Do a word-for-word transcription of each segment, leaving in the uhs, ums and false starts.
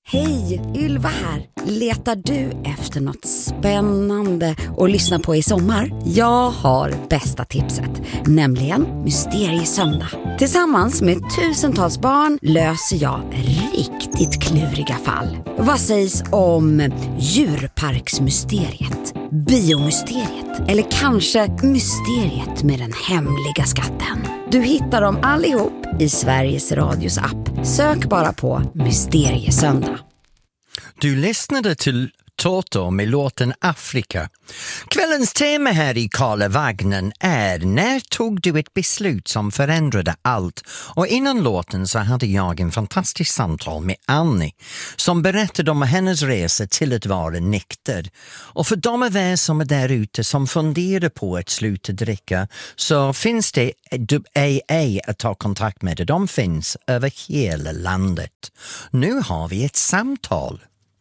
Hej, Ylva här. Letar du efter något spännande att lyssna på i sommar? Jag har bästa tipset, nämligen Mysteriesöndag. Tillsammans med tusentals barn löser jag riktigt kluriga fall. Vad sägs om djurparksmysteriet, biomysteriet eller kanske mysteriet med den hemliga skatten? Du hittar dem allihop i Sveriges Radios app. Sök bara på Mysteriesöndag. Du lyssnade till Toto med låten Afrika. Kvällens tema här i Karlavagnen är: när tog du ett beslut som förändrade allt? Och innan låten så hade jag en fantastisk samtal med Annie som berättade om hennes resa till att vara nykter. Och för de av er som är där ute som funderar på att sluta dricka, så finns det A A att ta kontakt med. De finns över hela landet. Nu har vi ett samtal.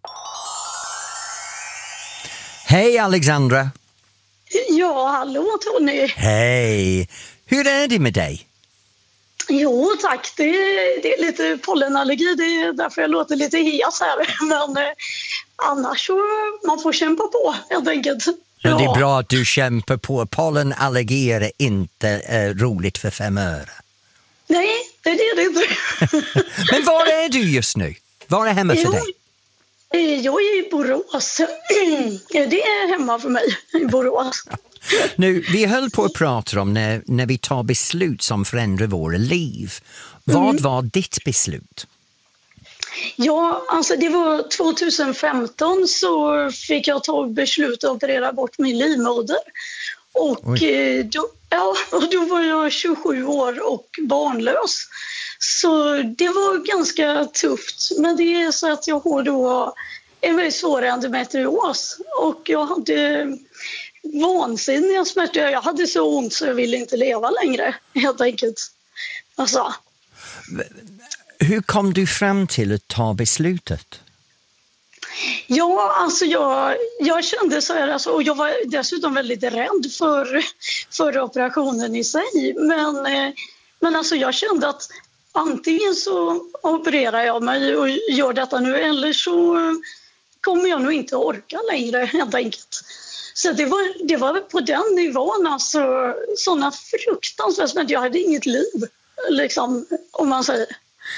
Hej Alexandra! Ja, hallå Tony! Hej! Hur är det med dig? Jo tack, det, det är lite pollenallergi, det är därför jag låter lite hes här. Men eh, annars så man får kämpa på helt enkelt. Ja. Ja, det är bra att du kämpar på. Pollenallergi är inte eh, roligt för fem öre. Nej, det är det inte. Men var är du just nu? Var är hemma för jo. dig? Jag är i Borås. Det är hemma för mig i Borås. Nu, vi höll på att prata om när, när vi tar beslut som förändrar våra liv. Vad mm. var ditt beslut? Ja, alltså det var tjugohundrafemton så fick jag ta beslut att operera bort min livmoder. Och då, ja, och då var jag tjugosju år och barnlös. Så det var ganska tufft. Men det är så att jag har då en väldigt svår endometrios. Och jag hade vansinniga smärtor. Jag hade så ont så jag ville inte leva längre, helt enkelt. Alltså. Hur kom du fram till att ta beslutet? Ja, alltså jag, jag kände så här, alltså, och jag var dessutom väldigt rädd för, för operationen i sig. Men, men alltså jag kände att antingen så opererar jag mig och gör detta nu eller så kommer jag nog inte orka längre, helt enkelt. Så det var, det var på den nivån, alltså sådana fruktansvärt, men jag hade inget liv, liksom, om man säger.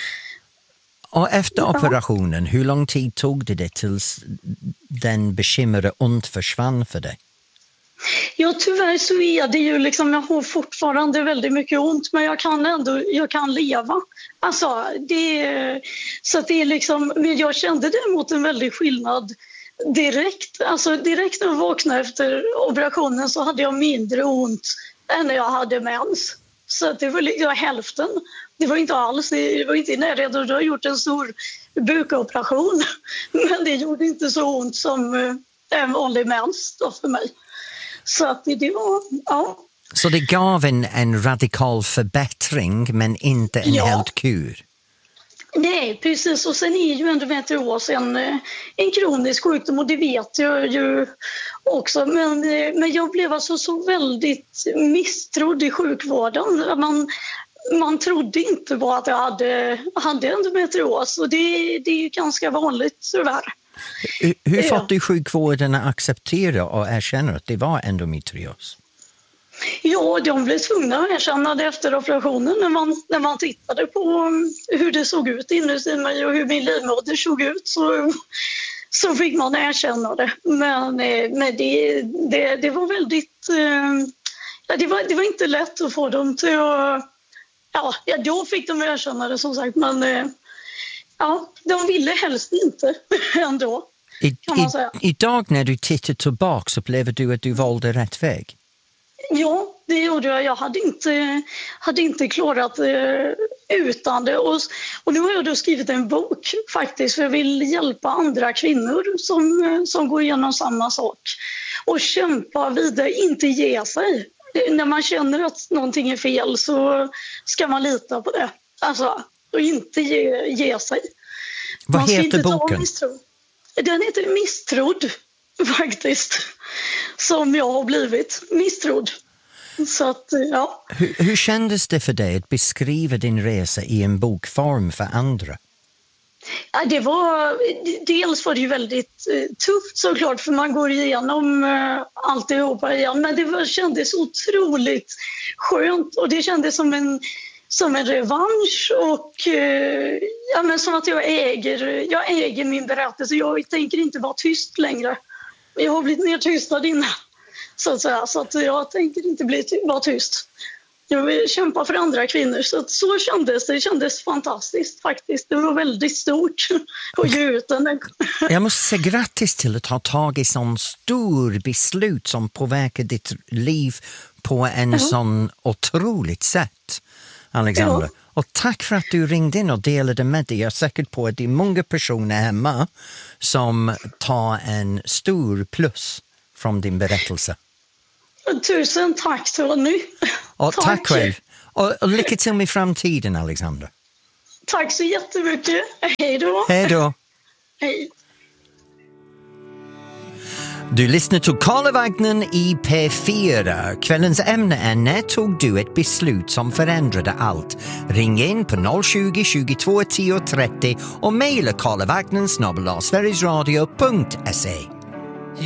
Och efter operationen, hur lång tid tog det tills den bekymrade ont försvann för dig? Ja, tyvärr så är det ju liksom, jag har fortfarande väldigt mycket ont, men jag kan ändå, jag kan leva. Alltså, det, så att det är liksom, men jag kände däremot en väldig skillnad direkt. Alltså direkt när jag vaknade efter operationen så hade jag mindre ont än när jag hade mens. Så att det var liksom hälften. Det var inte alls, det var inte i närheten. Du har gjort en stor bukoperation, men det gjorde inte så ont som en vanlig mens då för mig. Så att det, det var, ja. Så det gav en, en radikal förbättring men inte en ja. helt kur? Nej, precis. Och sen är ju endometrios en, en kronisk sjukdom och det vet jag ju också. Men, men jag blev alltså så väldigt misstrodd i sjukvården. Man, man trodde inte på att jag hade, hade endometrios och det, det är ju ganska vanligt tyvärr. Hur, hur ja. fått du sjukvården att acceptera och erkänna att det var endometrios? Ja, de blev tvungna att erkänna det efter operationen när man, när man tittade på hur det såg ut inuti mig och hur min livmoder såg ut så, så fick man erkänna det. Men, men det, det, det var väldigt... Ja, det, var, det var inte lätt att få dem till att... Ja, då fick de erkänna det som sagt, men ja, de ville helst inte ändå, kan man säga. I, idag när du tittar tillbaka så upplever du att du valde rätt väg? Ja, det gjorde jag. Jag hade inte, hade inte klarat det utan det. Och, och nu har jag då skrivit en bok faktiskt för jag vill hjälpa andra kvinnor som, som går igenom samma sak. Och kämpa vidare, inte ge sig. När man känner att någonting är fel så ska man lita på det. Alltså, och inte ge, ge sig. Vad man heter boken? Den heter Misstrodd faktiskt. Som jag har blivit misstrodd. Så att, ja. Hur, hur kändes det för dig att beskriva din resa i en bokform för andra? Ja, det var, dels var det ju väldigt eh, tufft såklart, för man går igenom eh, alltihopa igen. Men det var, kändes otroligt skönt, och det kändes som en, som en revansch. Och eh, ja, men som att jag äger, jag äger min berättelse. Jag tänker inte vara tyst längre. Jag har blivit nedtystad innan, så att säga. Så att jag tänker inte bli, vara tyst. Jag vill kämpa för andra kvinnor. Så, att så kändes det. Det kändes fantastiskt faktiskt. Det var väldigt stort att ge ut den. Jag måste säga grattis till att ha tagit sån stor beslut som påverkar ditt liv på en ja. sån otroligt sätt, Alexandra. Ja. Och tack för att du ringde in och delade med dig. Jag är säker på att det är många personer hemma som tar en stor plus från din berättelse. Tusen tack, Tony. Och tack, tack själv. Och, och lycka till med framtiden, Alexandra. Tack så jättemycket. Hej då. Hej då. Hej. Du lyssnar till Karlavagnen i P fyra. Kvällens ämne är: när tog du ett beslut som förändrade allt? Ring in på noll tjugo, tjugotvå, tio, trettio och mejla karlavagnen snabel-a sverigesradio punkt se.